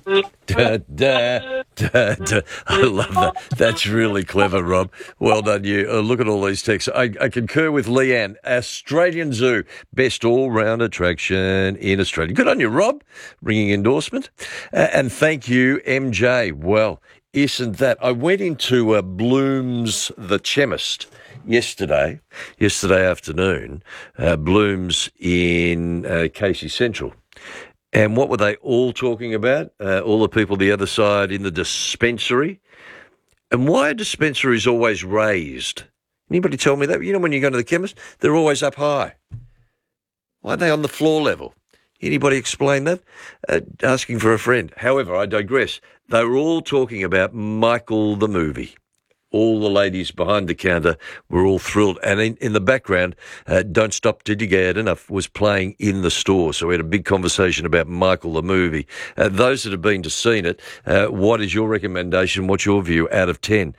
Da, da, da, da. I love that. That's really clever, Rob. Well done, you. Look at all these texts. I concur with Leanne. Australian Zoo, best all-round attraction in Australia. Good on you, Rob. Ringing endorsement. And thank you, MJ. Well, isn't that? I went into Bloom's The Chemist yesterday afternoon. Bloom's in Casey Central. And what were they all talking about? All the people the other side in the dispensary. And why are dispensaries always raised? Anybody tell me that? You know, when you go to the chemist, they're always up high. Why are they on the floor level? Anybody explain that? Asking for a friend. However, I digress. They were all talking about Michael the movie. All the ladies behind the counter were all thrilled. And in the background, Don't Stop Till You Get Enough was playing in the store. So we had a big conversation about Michael the movie. Those that have been to seen it, what is your recommendation? What's your view out of 10?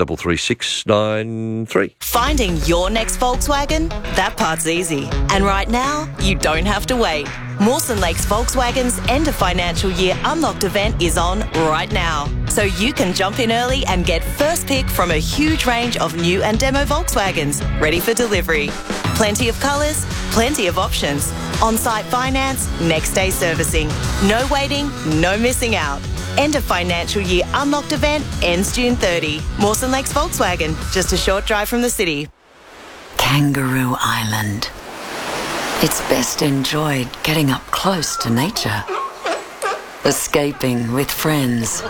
133693. Finding your next Volkswagen? That part's easy. And right now, you don't have to wait. Mawson Lakes Volkswagen's end of financial year unlocked event is on right now. So you can jump in early and get first pick from a huge range of new and demo Volkswagens ready for delivery. Plenty of colours, plenty of options. On-site finance, next day servicing. No waiting, no missing out. End of financial year unlocked event ends June 30. Mawson Lakes Volkswagen, just a short drive from the city. Kangaroo Island. It's best enjoyed getting up close to nature. Escaping with friends.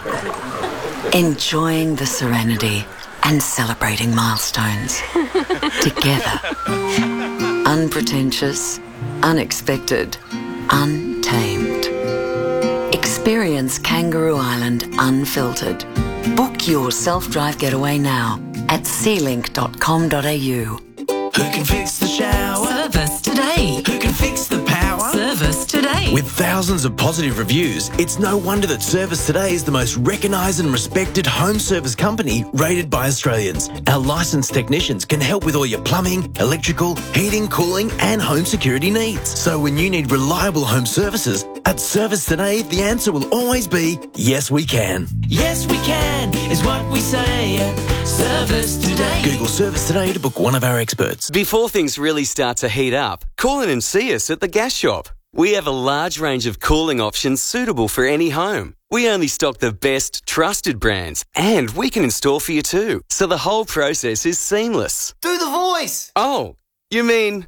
Enjoying the serenity and celebrating milestones. Together. Unpretentious, unexpected, untamed. Experience Kangaroo Island unfiltered. Book your self-drive getaway now at sealink.com.au. Who can fix the shower? Service today. Who can fix the power? Service today. With thousands of positive reviews, it's no wonder that Service Today is the most recognised and respected home service company rated by Australians. Our licensed technicians can help with all your plumbing, electrical, heating, cooling and home security needs. So when you need reliable home services, at Service Today, the answer will always be, yes we can. Yes we can is what we say at Service Today. Google Service Today to book one of our experts. Before things really start to heat up, call in and see us at the Gas Shop. We have a large range of cooling options suitable for any home. We only stock the best, trusted brands, and we can install for you too, so the whole process is seamless. Do the voice! Oh, you mean...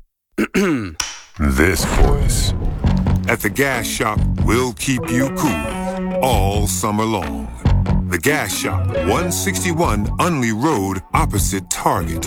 This voice. At the Gas Shop, we'll keep you cool all summer long. The Gas Shop, 161 Unley Road, opposite Target.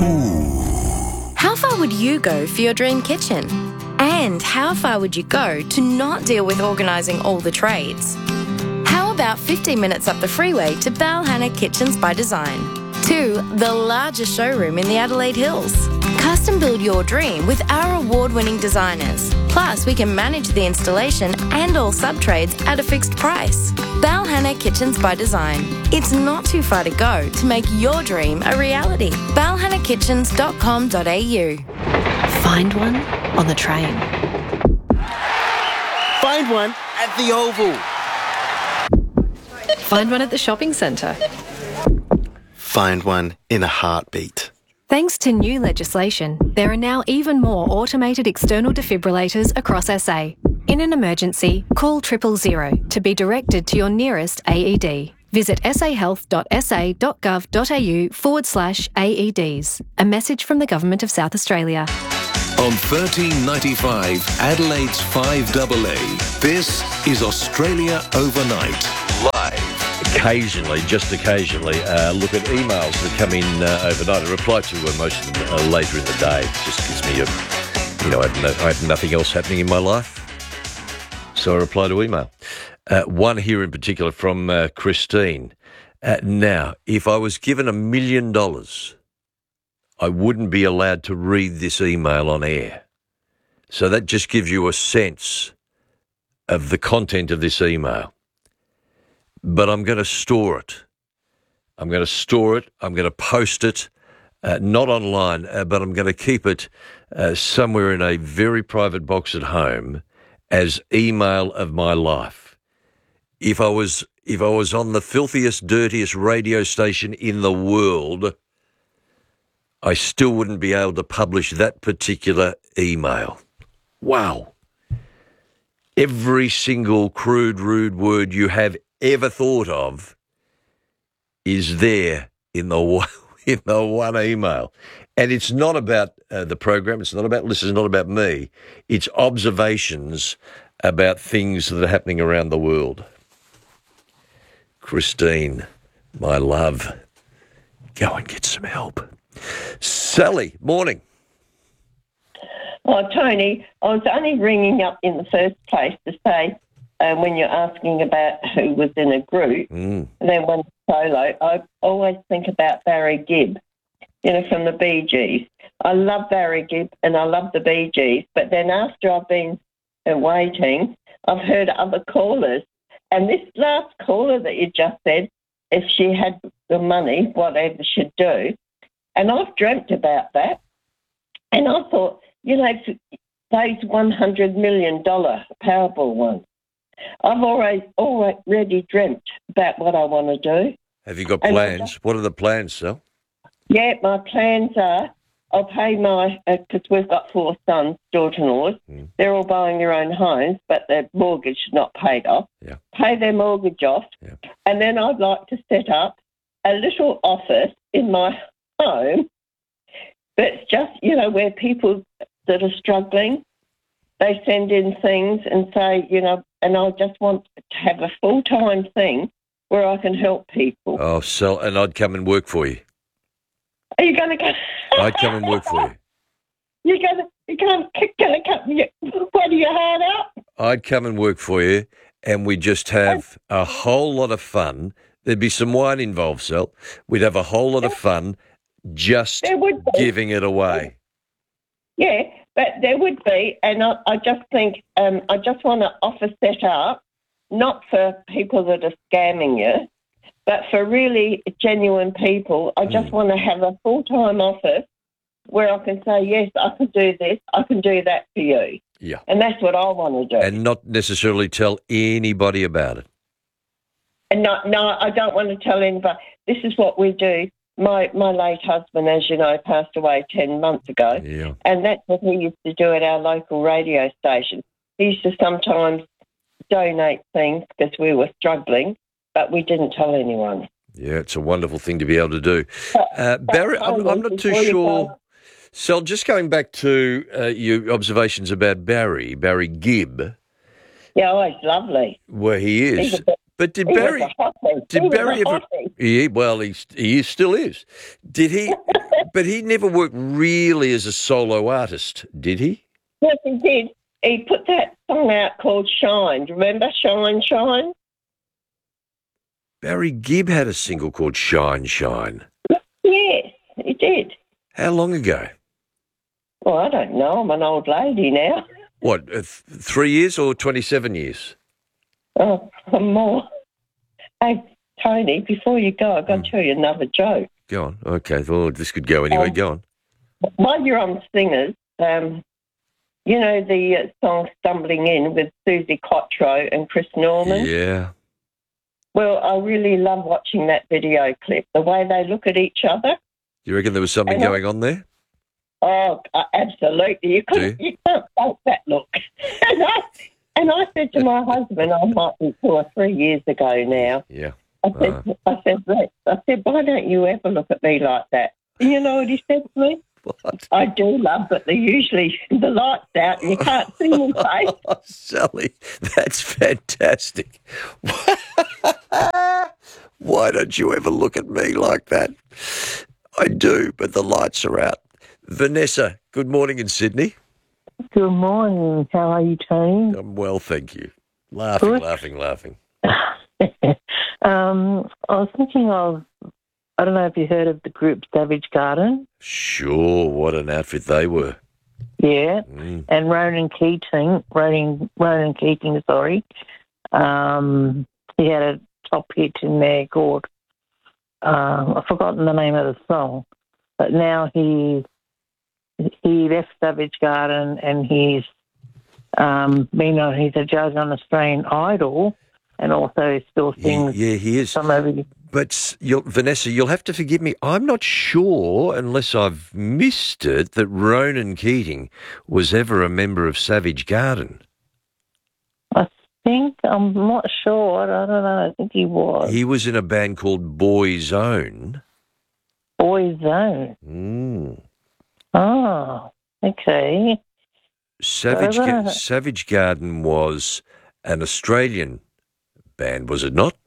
Cool. How far would you go for your dream kitchen? And how far would you go to not deal with organising all the trades? How about 15 minutes up the freeway to Balhanna Kitchens by Design? 2, the largest showroom in the Adelaide Hills. Custom build your dream with our award-winning designers. Plus, we can manage the installation and all sub-trades at a fixed price. Balhanna Kitchens by Design. It's not too far to go to make your dream a reality. balhannakitchens.com.au. Find one on the train. Find one at the Oval. Find one at the shopping centre. Find one in a heartbeat. Thanks to new legislation, there are now even more automated external defibrillators across SA. In an emergency, call 000 to be directed to your nearest AED. Visit sahealth.sa.gov.au/AEDs. A message from the Government of South Australia. On 1395 Adelaide's 5AA, this is Australia Overnight. Live. Occasionally, just occasionally, look at emails that come in overnight. I reply to most of them later in the day. It just gives me I have nothing else happening in my life. So I reply to email. One here in particular from Christine. Now, if I was given $1 million, I wouldn't be allowed to read this email on air. So that just gives you a sense of the content of this email. But I'm going to store it. I'm going to post it, not online, but I'm going to keep it somewhere in a very private box at home as email of my life. if I was on the filthiest, dirtiest radio station in the world, I still wouldn't be able to publish that particular email. Wow. Every single crude, rude word you have ever thought of is there in the one email. And it's not about the program. It's not about listeners. It's not about me. It's observations about things that are happening around the world. Christine, my love, go and get some help. Sally, morning. Oh, Tony, I was only ringing up in the first place to say, when you're asking about who was in a group, and then when solo, I always think about Barry Gibb, from the Bee Gees. I love Barry Gibb and I love the Bee Gees, but then after I've been waiting, I've heard other callers. And this last caller that you just said, if she had the money, whatever she'd do, and I've dreamt about that. And I thought, those $100 million Powerball ones, I've already dreamt about what I want to do. Have you got plans? What are the plans, Sal? Yeah, my plans are I'll pay because we've got 4 sons, daughter-in-laws. They're all buying their own homes, but their mortgage is not paid off. Yeah. Pay their mortgage off. Yeah. And then I'd like to set up a little office in my home that's just, where people that are struggling, they send in things and say, and I just want to have a full-time thing where I can help people. Oh, Sal, and I'd come and work for you. Are you going to go? I'd come and work for you. You're going to come, what are your heart out? I'd come and work for you, and we'd just have a whole lot of fun. There'd be some wine involved, Sal. We'd have a whole lot of fun just giving it away. Yeah, but there would be, and I just think I just want an office set up, not for people that are scamming you, but for really genuine people. I just want to have a full-time office where I can say, yes, I can do this, I can do that for you. Yeah. And that's what I want to do. And not necessarily tell anybody about it. And no, I don't want to tell anybody. This is what we do. My late husband, as you know, passed away 10 months ago. Yeah. And that's what he used to do at our local radio station. He used to sometimes donate things because we were struggling, but we didn't tell anyone. Yeah, it's a wonderful thing to be able to do. Barry, I'm not too sure. So just going back to your observations about Barry Gibb. Yeah, oh, he's lovely. Well, he is. But did Barry ever? Yeah, well, he still is. Did he? But he never worked really as a solo artist, did he? Yes, he did. He put that song out called Shine. Do you remember Shine, Shine? Barry Gibb had a single called Shine, Shine. Yes, he did. How long ago? Well, I don't know. I'm an old lady now. What, 3 years or 27 years? Oh, more. Hey, Tony, before you go, I've got to tell you another joke. Go on. Okay, well, this could go anyway. Go on. While you're on singers, you know the song Stumbling In with Susie Quattro and Chris Norman? Yeah. Well, I really love watching that video clip, the way they look at each other. You reckon there was something going on there? Oh, absolutely. You can't fake that look. And I said to my husband, I might be 2 or 3 years ago now. Yeah. I said, Rex, why don't you ever look at me like that? And you know what he said to me? What? I do love, but they're usually the lights out and you can't see my face. Oh, Sally, that's fantastic. Why don't you ever look at me like that? I do, but the lights are out. Vanessa, good morning in Sydney. Good morning. How are you, Tony? I'm well, thank you. Laughing. I was thinking of, I don't know if you heard of the group Savage Garden. Sure, what an outfit they were. Yeah, and Ronan Keating, he had a top hit in there called, I've forgotten the name of the song, but now he left Savage Garden and he's a judge on Australian Idol, and also still sings. He is. Some of the. But Vanessa, you'll have to forgive me. I'm not sure, unless I've missed it, that Ronan Keating was ever a member of Savage Garden. I'm not sure. I don't know. I think he was. He was in a band called Boyzone. Boyzone. Oh, okay. Savage Garden was an Australian band, was it not?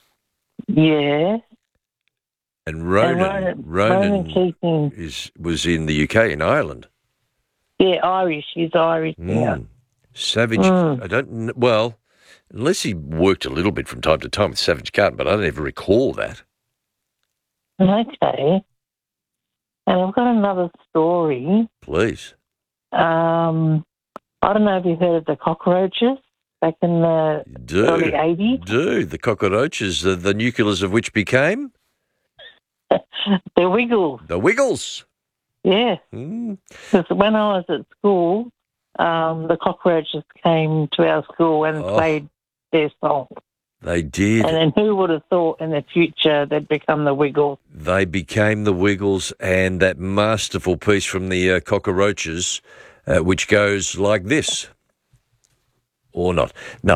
Yeah. And Ronan Keating was in the UK, in Ireland. Yeah, Irish. He's Irish. Yeah. Savage. I don't. Well, unless he worked a little bit from time to time with Savage Garden, but I don't ever recall that. Okay. And I've got another story. Please. I don't know if you've heard of the Cockroaches back in the early 80s. The Cockroaches, the nucleus of which became? The Wiggles. The Wiggles. Yeah. Because when I was at school, the Cockroaches came to our school and played their song. They did. And then who would have thought in the future they'd become the Wiggles? They became the Wiggles, and that masterful piece from the Cockroaches, which goes like this. Or not. No.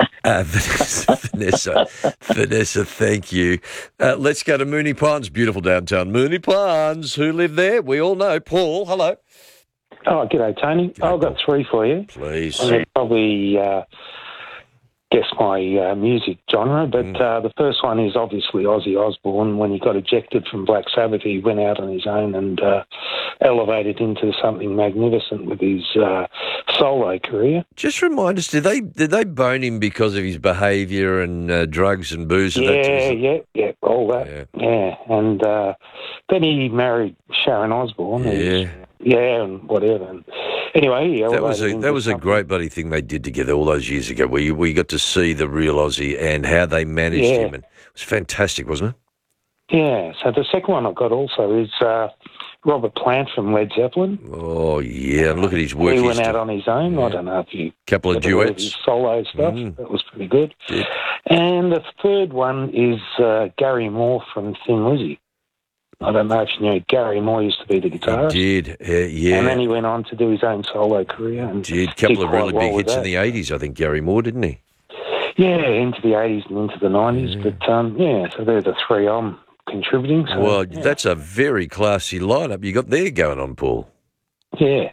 Vanessa, thank you. Let's go to Moonee Ponds, beautiful downtown Moonee Ponds. Who live there? We all know. Paul, hello. Oh, g'day, Tony. I've got three for you. Please. You'll probably guess my music genre, but the first one is obviously Ozzy Osbourne. When he got ejected from Black Sabbath, he went out on his own and elevated into something magnificent with his solo career. Just remind us, did they bone him because of his behaviour and drugs and booze? Yeah, all that. Yeah. And then he married Sharon Osbourne. And whatever. And anyway, that was a great bloody thing they did together all those years ago, where we got to see the real Ozzy and how they managed him, and it was fantastic, wasn't it? Yeah. So the second one I've got also is Robert Plant from Led Zeppelin. Oh yeah, and look at his work. He went out on his own. I don't know if you couple of duets, his solo stuff. That was pretty good. Yeah. And the third one is Gary Moore from Thin Lizzy. I don't know if you knew, Gary Moore used to be the guitarist. He did, yeah. And then he went on to do his own solo career. And did a couple of really big hits in the 80s, I think, Gary Moore, didn't he? Yeah, into the 80s and into the 90s. But, so they're the three I'm contributing. So, well, that's a very classy lineup you got there going on, Paul. Yeah.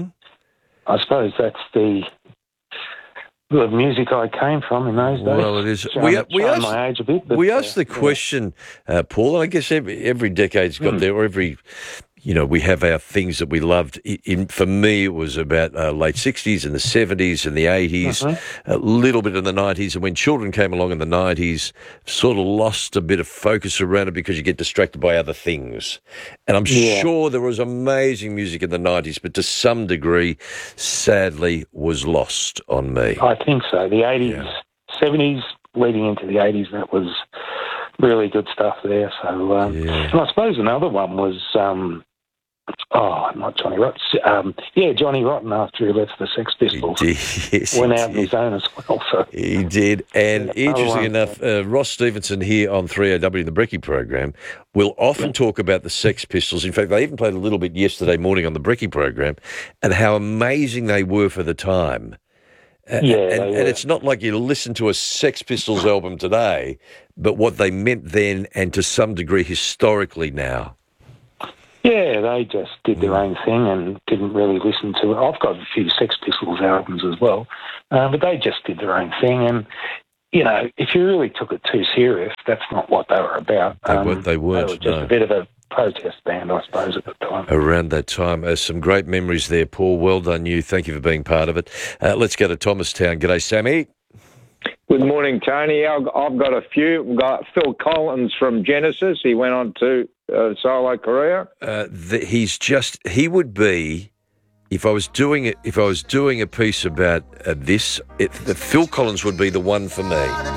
I suppose that's the music I came from in those days. Well, it is. We asked my age a bit. But, we asked the question, Paul, and I guess every decade's got there, or every, we have our things that we loved. For me, it was about late 60s and the 70s and the 80s, a little bit in the 90s. And when children came along in the 90s, sort of lost a bit of focus around it because you get distracted by other things. And I'm sure there was amazing music in the 90s, but to some degree, sadly, was lost on me. I think so. The 80s, 70s, leading into the 80s, that was really good stuff there. So, and I suppose another one was... not Johnny Rotten. Johnny Rotten, after he left the Sex Pistols. Went out on his own as well. So. He did. And interestingly enough, Ross Stevenson here on 3AW in the Brekkie program will often talk about the Sex Pistols. In fact, they even played a little bit yesterday morning on the Brekkie program and how amazing they were for the time. And it's not like you listen to a Sex Pistols album today, but what they meant then and to some degree historically now. Yeah, they just did their own thing and didn't really listen to it. I've got a few Sex Pistols albums as well, but they just did their own thing. And, if you really took it too serious, that's not what they were about. They weren't. They were just a bit of a protest band, I suppose, at the time. Around that time. Some great memories there, Paul. Well done you. Thank you for being part of it. Let's go to Thomastown. G'day, Sammy. Good morning, Tony. I've got a few. We've got Phil Collins from Genesis. He went on to solo career. He would be, if I was doing a piece about this, Phil Collins would be the one for me.